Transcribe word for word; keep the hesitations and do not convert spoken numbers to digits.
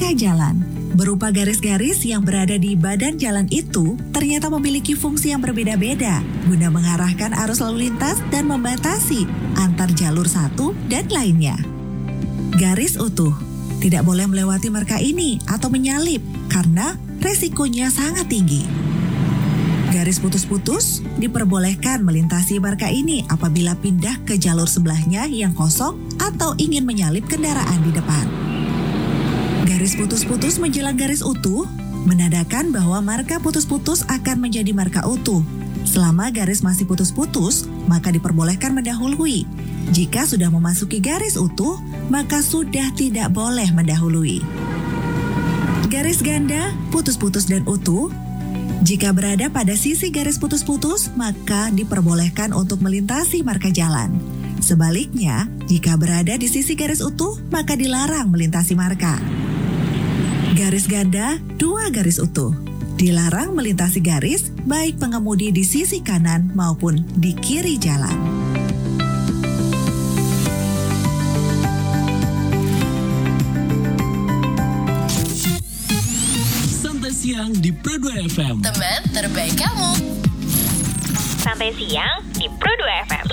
marka jalan. Berupa garis-garis yang berada di badan jalan itu ternyata memiliki fungsi yang berbeda-beda guna mengarahkan arus lalu lintas dan membatasi antar jalur satu dan lainnya. Garis utuh tidak boleh melewati marka ini atau menyalip karena resikonya sangat tinggi. Garis putus-putus diperbolehkan melintasi marka ini apabila pindah ke jalur sebelahnya yang kosong atau ingin menyalip kendaraan di depan. Garis putus-putus menjelang garis utuh menandakan bahwa marka putus-putus akan menjadi marka utuh. Selama garis masih putus-putus, maka diperbolehkan mendahului. Jika sudah memasuki garis utuh, maka sudah tidak boleh mendahului. Garis ganda, putus-putus dan utuh. Jika berada pada sisi garis putus-putus, maka diperbolehkan untuk melintasi marka jalan. Sebaliknya, jika berada di sisi garis utuh, maka dilarang melintasi marka. Garis ganda, dua garis utuh. Dilarang melintasi garis, baik pengemudi di sisi kanan maupun di kiri jalan. Santai siang di Pro dua F M. Teman terbaik kamu. Santai siang di Pro dua F M.